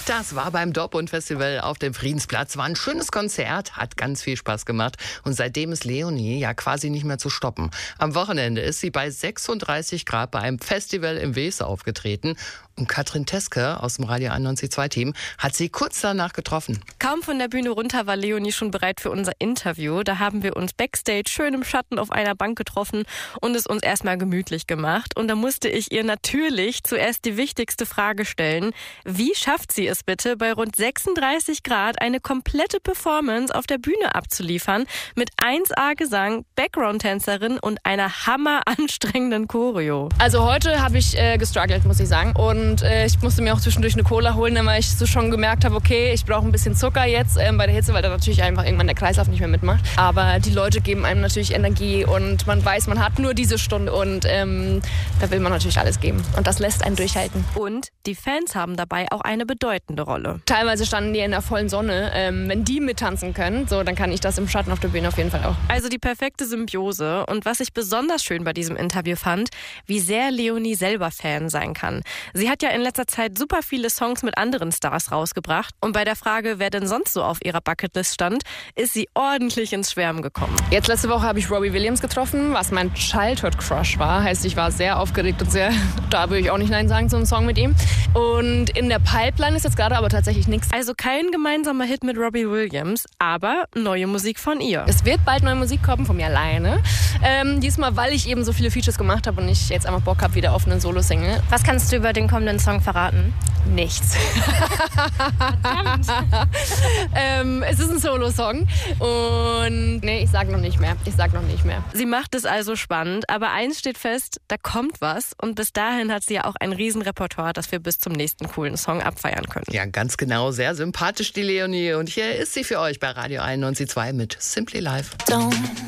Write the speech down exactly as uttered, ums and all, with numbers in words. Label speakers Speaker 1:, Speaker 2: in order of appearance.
Speaker 1: Das war beim Dortmund-Festival auf dem Friedensplatz. War ein schönes Konzert, hat ganz viel Spaß gemacht. Und seitdem ist Leonie ja quasi nicht mehr zu stoppen. Am Wochenende ist sie bei sechsunddreißig Grad bei einem Festival im Weser aufgetreten. Und Katrin Teske aus dem Radio einundneunzig Komma zwei Team hat sie kurz danach getroffen.
Speaker 2: Kaum von der Bühne runter war Leonie schon bereit für unser Interview. Da haben wir uns backstage schön im Schatten auf einer Bank getroffen und es uns erstmal gemütlich gemacht. Und da musste ich ihr natürlich zuerst die wichtigste Frage stellen. Wie schafft sie es bitte, bei rund sechsunddreißig Grad eine komplette Performance auf der Bühne abzuliefern mit eins A Gesang, Background-Tänzerin und einer hammeranstrengenden Choreo?
Speaker 3: Also heute habe ich äh, gestruggelt, muss ich sagen. Und äh, ich musste mir auch zwischendurch eine Cola holen, weil ich so schon gemerkt habe, okay, ich brauche ein bisschen Zucker jetzt ähm, bei der Hitze, weil da natürlich einfach irgendwann der Kreislauf nicht mehr mitmacht. Aber die Leute geben einem natürlich Energie und man weiß, man hat nur diese Stunde und ähm, da will man natürlich alles geben. Und das lässt einen durchhalten.
Speaker 2: Und die Fans haben dabei auch eine bedeutende Rolle.
Speaker 3: Teilweise standen die in der vollen Sonne. Ähm, wenn die mittanzen können, so, dann kann ich das im Schatten auf der Bühne auf jeden Fall auch.
Speaker 2: Also die perfekte Symbiose. Und was ich besonders schön bei diesem Interview fand, wie sehr Leonie selber Fan sein kann. Sie hat ja in letzter Zeit super viele Songs mit anderen Stars rausgebracht. Und bei der Frage, wer denn sonst so auf ihrer Bucketlist stand, ist sie ordentlich ins Schwärmen gekommen.
Speaker 3: Jetzt letzte Woche habe ich Robbie Williams getroffen, was mein Childhood-Crush war. Heißt, ich war sehr aufgeregt und sehr, da würde ich auch nicht Nein sagen zu einem Song mit ihm. Und in der Pipeline ist jetzt gerade aber tatsächlich nichts.
Speaker 2: Also kein gemeinsamer Hit mit Robbie Williams, aber neue Musik von ihr.
Speaker 3: Es wird bald neue Musik kommen von mir alleine. Ähm, diesmal, weil ich eben so viele Features gemacht habe und ich jetzt einfach Bock habe wieder auf eine Solo-Single.
Speaker 2: Was kannst du über den kommenden Song verraten?
Speaker 3: Nichts. ähm, es ist ein Solo-Song und nee, ich sag noch nicht mehr. Ich sag noch nicht mehr.
Speaker 2: Sie macht es also spannend, aber eins steht fest, da kommt was und bis dahin hat sie ja auch ein Riesenrepertoire, das wir bis zum nächsten coolen Song abfeiern können.
Speaker 1: Ja, ganz genau. Sehr sympathisch, die Leonie. Und hier ist sie für euch bei Radio einundneunzig Komma zwei mit Simply Life.
Speaker 4: Don't